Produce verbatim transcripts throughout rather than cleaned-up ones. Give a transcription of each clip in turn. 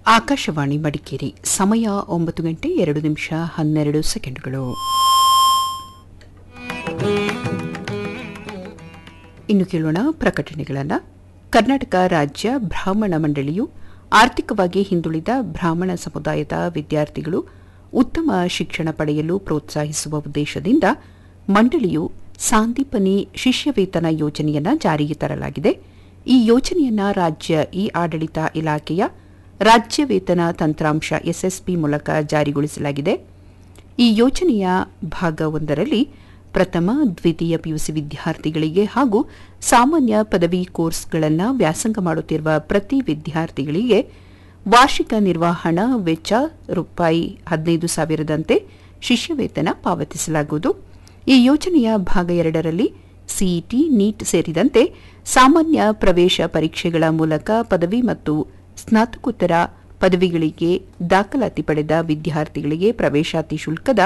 ಆಕಾಶವಾಣಿ ಮಡಿಕೇರಿ ಸಮಯ ಒಂಬತ್ತು ಗಂಟೆ ಎರಡು ನಿಮಿಷ ಹನ್ನೆರಡು ಸೆಕೆಂಡ್ಗಳು. ಇನ್ನು ಕೇಳೋಣ ಪ್ರಕಟಣೆಗಳನ್ನು. ಕರ್ನಾಟಕ ರಾಜ್ಯ ಬ್ರಾಹ್ಮಣ ಮಂಡಳಿಯು ಆರ್ಥಿಕವಾಗಿ ಹಿಂದುಳಿದ ಬ್ರಾಹ್ಮಣ ಸಮುದಾಯದ ವಿದ್ಯಾರ್ಥಿಗಳು ಉತ್ತಮ ಶಿಕ್ಷಣ ಪಡೆಯಲು ಪ್ರೋತ್ಸಾಹಿಸುವ ಉದ್ದೇಶದಿಂದ ಮಂಡಳಿಯು ಸಾಂದೀಪನಿ ಶಿಷ್ಯವೇತನ ಯೋಜನೆಯನ್ನು ಜಾರಿಗೆ ತರಲಾಗಿದೆ. ಈ ಯೋಜನೆಯನ್ನು ರಾಜ್ಯ ಇ ಆಡಳಿತ ಇಲಾಖೆಯ ರಾಜ್ಯ ವೇತನ ತಂತ್ರಾಂಶ ಎಸ್ಎಸ್ಪಿ ಮೂಲಕ ಜಾರಿಗೊಳಿಸಲಾಗಿದೆ. ಈ ಯೋಜನೆಯ ಭಾಗ ಒಂದರಲ್ಲಿ ಪ್ರಥಮ ದ್ವಿತೀಯ ಪಿಯುಸಿ ವಿದ್ಯಾರ್ಥಿಗಳಿಗೆ ಹಾಗೂ ಸಾಮಾನ್ಯ ಪದವಿ ಕೋರ್ಸ್ಗಳನ್ನು ವ್ಯಾಸಂಗ ಮಾಡುತ್ತಿರುವ ಪ್ರತಿ ವಿದ್ಯಾರ್ಥಿಗಳಿಗೆ ವಾರ್ಷಿಕ ನಿರ್ವಹಣಾ ವೆಚ್ಚ ರೂಪಾಯಿ ಹದಿನೈದು ಸಾವಿರದಂತೆ ಶಿಷ್ಯವೇತನ ಪಾವತಿಸಲಾಗುವುದು. ಈ ಯೋಜನೆಯ ಭಾಗ ಎರಡರಲ್ಲಿ ಸಿಇಟಿ, ನೀಟ್ ಸೇರಿದಂತೆ ಸಾಮಾನ್ಯ ಪ್ರವೇಶ ಪರೀಕ್ಷೆಗಳ ಮೂಲಕ ಪದವಿ ಮತ್ತು ಸ್ನಾತಕೋತ್ತರ ಪದವಿಗಳಿಗೆ ದಾಖಲಾತಿ ಪಡೆದ ವಿದ್ಯಾರ್ಥಿಗಳಿಗೆ ಪ್ರವೇಶಾತಿ ಶುಲ್ಕದ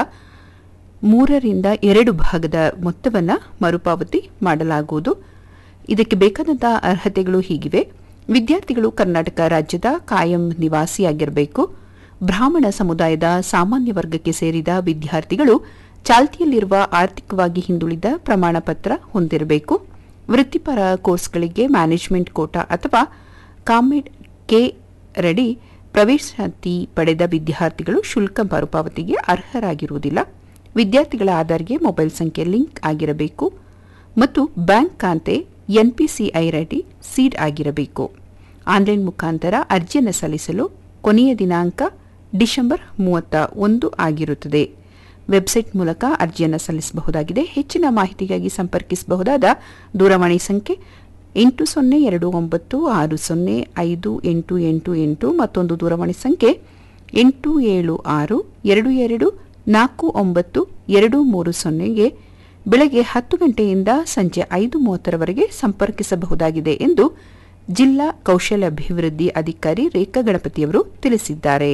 ಮೂರರಿಂದ ಎರಡು ಭಾಗದ ಮೊತ್ತವನ್ನು ಮರುಪಾವತಿ ಮಾಡಲಾಗುವುದು. ಇದಕ್ಕೆ ಬೇಕಾದಂತಹ ಅರ್ಹತೆಗಳು ಹೀಗಿವೆ. ವಿದ್ಯಾರ್ಥಿಗಳು ಕರ್ನಾಟಕ ರಾಜ್ಯದ ಕಾಯಂ ನಿವಾಸಿಯಾಗಿರಬೇಕು. ಬ್ರಾಹ್ಮಣ ಸಮುದಾಯದ ಸಾಮಾನ್ಯ ವರ್ಗಕ್ಕೆ ಸೇರಿದ ವಿದ್ಯಾರ್ಥಿಗಳು ಚಾಲ್ತಿಯಲ್ಲಿರುವ ಆರ್ಥಿಕವಾಗಿ ಹಿಂದುಳಿದ ಪ್ರಮಾಣ ಪತ್ರ ಹೊಂದಿರಬೇಕು. ವೃತ್ತಿಪರ ಕೋರ್ಸ್ಗಳಿಗೆ ಮ್ಯಾನೇಜ್ಮೆಂಟ್ ಕೋಟಾ ಅಥವಾ ಕಾಮೆಡ್ ಕೆ ರಡಿ ಪ್ರವೇಶಾತಿ ಪಡೆದ ವಿದ್ಯಾರ್ಥಿಗಳು ಶುಲ್ಕ ಮರುಪಾವತಿಗೆ ಅರ್ಹರಾಗಿರುವುದಿಲ್ಲ. ವಿದ್ಯಾರ್ಥಿಗಳ ಆಧಾರ್ಗೆ ಮೊಬೈಲ್ ಸಂಖ್ಯೆ ಲಿಂಕ್ ಆಗಿರಬೇಕು ಮತ್ತು ಬ್ಯಾಂಕ್ ಖಾತೆ ಎನ್ಪಿಸಿಐ ರಡಿ ಸೀಡ್ ಆಗಿರಬೇಕು. ಆನ್ಲೈನ್ ಮುಖಾಂತರ ಅರ್ಜಿಯನ್ನು ಸಲ್ಲಿಸಲು ಕೊನೆಯ ದಿನಾಂಕ ಡಿಸೆಂಬರ್ ಮೂವತ್ತ ಒಂದು ಆಗಿರುತ್ತದೆ. ವೆಬ್ಸೈಟ್ ಮೂಲಕ ಅರ್ಜಿಯನ್ನು ಸಲ್ಲಿಸಬಹುದಾಗಿದೆ. ಹೆಚ್ಚಿನ ಮಾಹಿತಿಗಾಗಿ ಸಂಪರ್ಕಿಸಬಹುದಾದ ದೂರವಾಣಿ ಸಂಖ್ಯೆ ಎಂಟು ಸೊನ್ನೆ ಎರಡು ಒಂಬತ್ತು ಆರು ಸೊನ್ನೆ ಐದು ಎಂಟು ಎಂಟು ಎಂಟು ಮತ್ತೊಂದು ದೂರವಾಣಿ ಸಂಖ್ಯೆ ಎಂಟು ಏಳು ಆರು ಎರಡು ಎರಡು ನಾಲ್ಕು ಒಂಬತ್ತು ಎರಡು ಮೂರು ಸೊನ್ನೆಗೆ ಬೆಳಗ್ಗೆ ಹತ್ತು ಗಂಟೆಯಿಂದ ಸಂಜೆ ಐದು ಮೂವತ್ತರವರೆಗೆ ಸಂಪರ್ಕಿಸಬಹುದಾಗಿದೆ ಎಂದು ಜಿಲ್ಲಾ ಕೌಶಲ್ಯಾಭಿವೃದ್ಧಿ ಅಧಿಕಾರಿ ರೇಖಾ ಗಣಪತಿಯವರು ತಿಳಿಸಿದ್ದಾರೆ.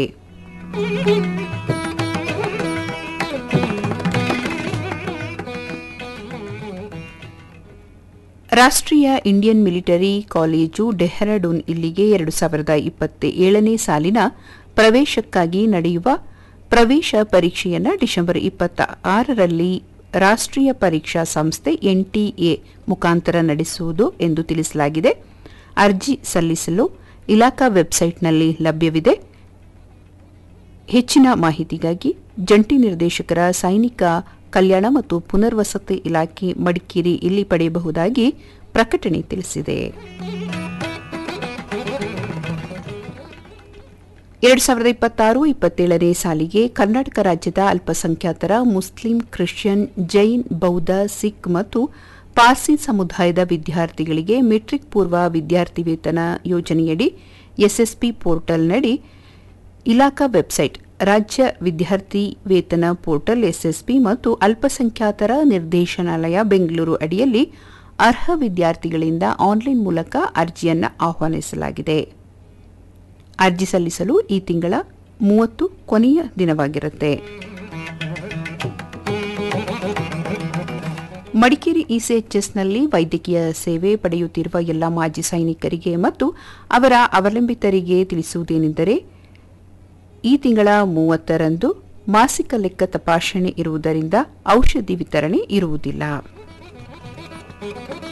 ರಾಷ್ಟ್ರೀಯ ಇಂಡಿಯನ್ ಮಿಲಿಟರಿ ಕಾಲೇಜು ಡೆಹ್ರಾಡೂನ್ ಇಲ್ಲಿಗೆ ಎರಡು ಸಾವಿರದ ಇಪ್ಪತ್ತ ಏಳನೇ ಸಾಲಿನ ಪ್ರವೇಶಕ್ಕಾಗಿ ನಡೆಯುವ ಪ್ರವೇಶ ಪರೀಕ್ಷೆಯನ್ನು ಡಿಸೆಂಬರ್ ಇಪ್ಪತ್ತ ಆರರಲ್ಲಿ ರಾಷ್ಟ್ರೀಯ ಪರೀಕ್ಷಾ ಸಂಸ್ಥೆ ಎನ್ಟಿಎ ಮುಖಾಂತರ ನಡೆಸುವುದು ಎಂದು ತಿಳಿಸಲಾಗಿದೆ. ಅರ್ಜಿ ಸಲ್ಲಿಸಲು ಇಲಾಖಾ ವೆಬ್ಸೈಟ್ನಲ್ಲಿ ಲಭ್ಯವಿದೆ. ಹೆಚ್ಚಿನ ಮಾಹಿತಿಗಾಗಿ ಜಂಟಿ ನಿರ್ದೇಶಕರ ಸೈನಿಕ ಕಲ್ಯಾಣ ಮತ್ತು ಪುನರ್ವಸತಿ ಇಲಾಖೆ ಮಡಿಕೇರಿ ಇಲ್ಲಿ ಪಡೆಯಬಹುದಾಗಿ ಪ್ರಕಟಣೆ ತಿಳಿಸಿದೆ. ಎರಡು ಸಾವಿರದ ಇಪ್ಪತ್ತಾರು ಇಪ್ಪತ್ತೇಳನೇ ಸಾಲಿಗೆ ಕರ್ನಾಟಕ ರಾಜ್ಯದ ಅಲ್ಪಸಂಖ್ಯಾತರ ಮುಸ್ಲಿಂ, ಕ್ರಿಶ್ಚಿಯನ್, ಜೈನ್, ಬೌದ್ಧ, ಸಿಖ್ ಮತ್ತು ಪಾರ್ಸಿ ಸಮುದಾಯದ ವಿದ್ಯಾರ್ಥಿಗಳಿಗೆ ಮೆಟ್ರಿಕ್ ಪೂರ್ವ ವಿದ್ಯಾರ್ಥಿ ವೇತನ ಯೋಜನೆಯಡಿ ಎಸ್ಎಸ್ಪಿ ಪೋರ್ಟಲ್ನಡಿ ಇಲಾಖಾ ವೆಬ್ಸೈಟ್, ರಾಜ್ಯ ವಿದ್ಯಾರ್ಥಿ ವೇತನ ಪೋರ್ಟಲ್ ಎಸ್ಎಸ್ಪಿ ಮತ್ತು ಅಲ್ಪಸಂಖ್ಯಾತರ ನಿರ್ದೇಶನಾಲಯ ಬೆಂಗಳೂರು ಅಡಿಯಲ್ಲಿ ಅರ್ಹ ವಿದ್ಯಾರ್ಥಿಗಳಿಂದ ಆನ್ಲೈನ್ ಮೂಲಕ ಅರ್ಜಿಯನ್ನು ಆಹ್ವಾನಿಸಲಾಗಿದೆ. ಅರ್ಜಿ ಸಲ್ಲಿಸಲು ಈ ತಿಂಗಳ ಮೂವತ್ತು ಕೊನೆಯ ದಿನವಾಗಿರುತ್ತೆ. ಮಡಿಕೇರಿ ಇಸಿಎಚ್ಎಸ್ನಲ್ಲಿ ವೈದ್ಯಕೀಯ ಸೇವೆ ಪಡೆಯುತ್ತಿರುವ ಎಲ್ಲ ಮಾಜಿ ಸೈನಿಕರಿಗೆ ಮತ್ತು ಅವರ ಅವಲಂಬಿತರಿಗೆ ತಿಳಿಸುವುದೇನೆಂದರೆ, ಈ ತಿಂಗಳ ಮೂವತ್ತರಂದು ಮಾಸಿಕ ಲೆಕ್ಕ ತಪಾಸಣೆ ಇರುವುದರಿಂದ ಔಷಧಿ ವಿತರಣೆ ಇರುವುದಿಲ್ಲ.